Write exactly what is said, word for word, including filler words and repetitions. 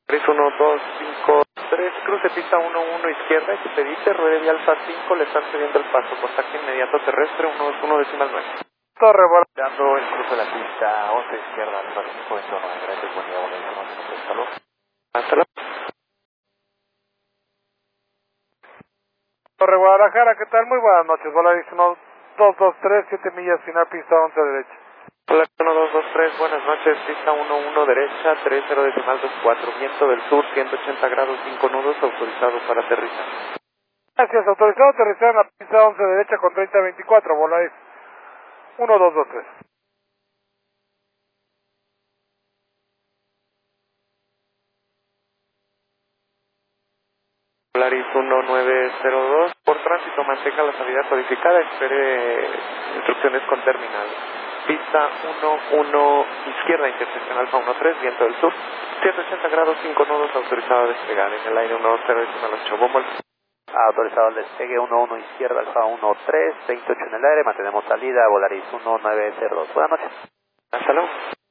tres uno dos cinco tres, cruce pista uno uno izquierda, expedite, ruede de Alfa cinco, le están cediendo el paso, contacto inmediato terrestre, uno dos uno decimal nueve. Torre, Dando el cruce de la pista once izquierda, Alfa cinco, entorno de gracias, buen día, buen día, hasta luego. Hasta luego. Torre Guadalajara, ¿qué tal? Muy buenas noches, Volaris uno dos dos tres, siete millas, final pista once derecha. Hola, uno dos dos tres, buenas noches, pista uno uno derecha, tres cero decimal dos cuatro, viento del sur, ciento ochenta grados, cinco nudos, autorizado para aterrizar. Gracias, autorizado a aterrizar en la pista once derecha con treinta veinticuatro, Volaris uno dos dos tres. Polaris uno nueve cero dos, por tránsito mantenga la salida codificada, espere instrucciones con terminal. Pista uno uno izquierda, intersección Alfa uno tres, viento del sur, ciento ochenta grados, cinco nudos, autorizado a despegar en el aire uno cero decimal ocho, bombo. Autorizado al despegue uno uno izquierda, Alfa uno tres, veintiocho en el aire, mantenemos salida, Volaris uno nueve cero dos. Buenas noches. Hasta luego.